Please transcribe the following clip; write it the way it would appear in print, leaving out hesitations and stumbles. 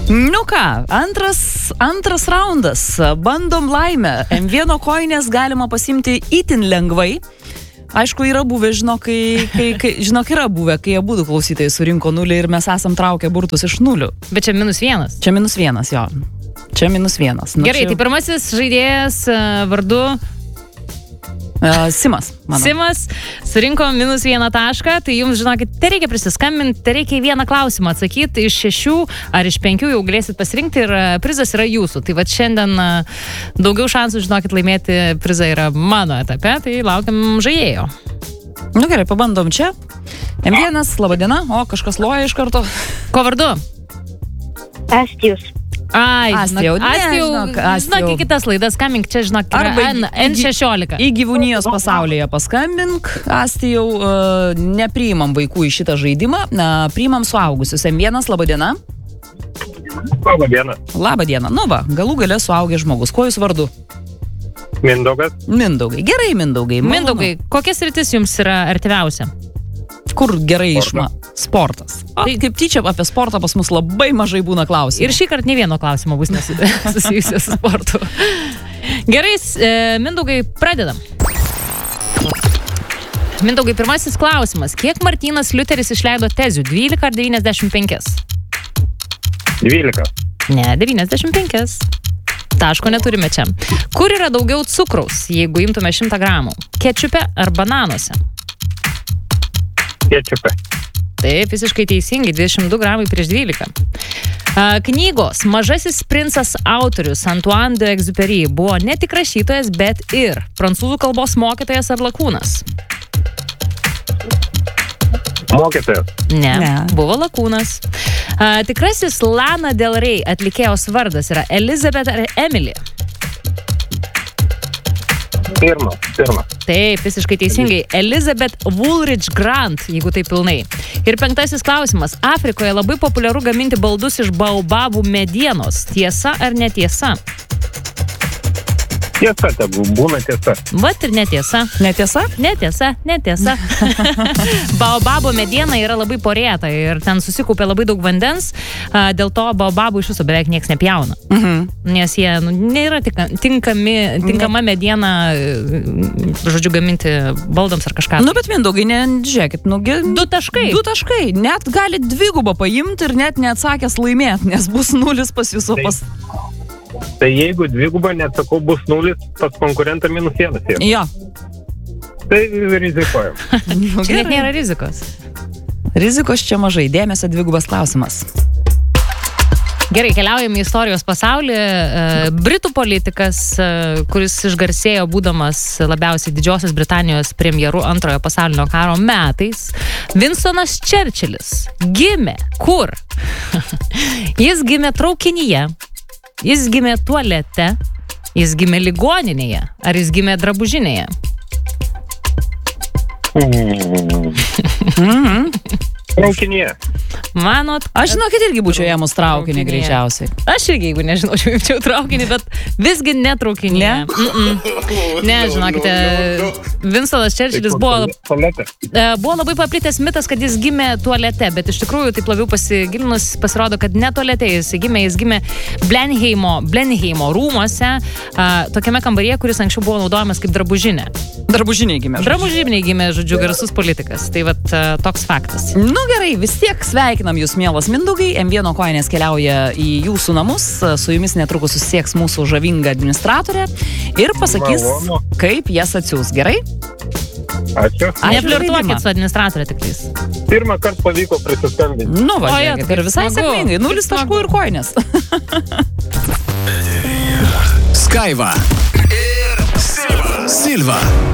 Nu ką, antras raundas. Bandom laimę. M1 koinės galima pasimti itin lengvai. Aišku, yra buvę, žinok, yra buvę, kai abudu klausytojai surinko nulį ir mes esam traukę burtus iš nulių. Bet čia -1. Čia -1, jo. Čia -1. Gerai, tai pirmasis žaidėjas vardu... Simas. Mano. Simas surinko -1 tašką, tai jums, žinokit, tai reikia prisiskambinti, tai reikia vieną klausimą atsakyti, iš 6 ar iš 5 jau galėsit pasirinkti ir prizas yra jūsų. Tai va šiandien daugiau šansų, žinokit, laimėti prizą yra mano etape, tai laukiam žaidėjo. Nu gerai, pabandom čia. M1, laba diena, o kažkas loja iš karto. Ko vardu? Astijus. Ai, Astijau, žinok, į kitas laidas, skambink čia, žinok, N16. Į gyvūnijos pasaulyje paskambink, Astijau, nepriimam vaikų į šitą žaidimą, priimam suaugusius. M1, laba diena. Labą dieną. Labą dieną. Nu va, galų gale suaugęs žmogus. Kuo jūs vardu? Mindaugas. Mindaugai. Gerai, Mindaugai. Mindaugai, kokia sritis jums yra artimiausia? Kur gerai išma? Sportas. Tai kaip tyčia apie sportą pas mus labai mažai būna klausimų. Ir šį kartą ne vieno klausimo bus nesusijusio su sportu. Gerai, Mindaugai, pradedam. Mindaugai, pirmasis klausimas. Kiek Martynas Liuteris išleido tezių? 12 ar 95? 12. Ne, 95. Taško neturime čia. Kur yra daugiau cukraus, jeigu imtume 100 gramų? Kečupe ar bananuose? Kečupe. Taip, visiškai teisingai, 22 gramai prieš 12. Knygos Mažasis princas autorius Antoine de Exupéry buvo ne tik rašytojas, bet ir prancūzų kalbos mokytojas ar lakūnas? Mokytojas. Ne, buvo lakūnas. Tikrasis Lana Del Rey atlikėjos vardas yra Elizabeth ar Emily? Pirma. Taip, visiškai teisingai. Elizabeth Woolridge Grant, jeigu tai pilnai. Ir 5. klausimas. Afrikoje labai populiaru gaminti baldus iš baobabų medienos. Tiesa ar netiesa? Tiesa, būna tiesa. Vat ir netiesa. Netiesa? Netiesa. Baobabo mediena yra labai porėta ir ten susikaupia labai daug vandens, dėl to baobabų iš viso beveik nieks nepjauna. Nes jie nėra tinkama mediena, žodžiu, gaminti baldams ar kažką. Nu, bet Mindaugai, žiūrėkit, 2 taškai. 2 taškai. Net gali dvigubą paimti ir net neatsakęs laimėti, nes bus 0 pas jūsų pas... Tai jeigu dvigubą neatsakau, bus 0, pas konkurentą -1. Jo. Tai rizikuojam. Čia net nėra rizikos. Rizikos čia mažai. Dėmesio dvigubas klausimas. Gerai, keliaujame į istorijos pasaulį. Britų politikas, kuris išgarsėjo būdamas labiausiai Didžiosios Britanijos premjeru Antrojo pasaulinio karo metais, Winstonas Churchillis gimė kur? Jis gimė traukinyje. Jis gimė tualete, jis gimė ligoninėje, ar jis gimė drabužinėje? Traukinyje. Manot? Aš žinokit irgi būčiau ėmus traukinį greičiausiai. Aš irgi, jeigu nežinočiau, imčiau traukinį, bet visgi netraukinė. Ne, žinokite, Winstonas Churchillis buvo labai paplitęs mitas, kad jis gimė tualete, bet iš tikrųjų taip labiau pasigilinus pasirodo, kad ne tualete jis gimė Blenheimo rūmuose, tokiame kambaryje, kuris anksčiau buvo naudojamas kaip drabužinė. Drabužiniai gimė, žodžiu, garsus politikas. Tai vat toks faktas. Nu gerai, vis tiek sveikinam jūs, mielas Mindaugai. M1 koinės keliauja į jūsų namus. Su jumis netrukus susisieks mūsų žavinga administratorė ir pasakys, kaip jas atsiūs. Gerai? Ačiū. Neflirtuokit su administratorė tiktais. Pirmą kartą pavyko prisiskambinti. Nu, važiuokit, ir visai sėkmingai. 0 taškų ir koinės. Skaiva ir Silva.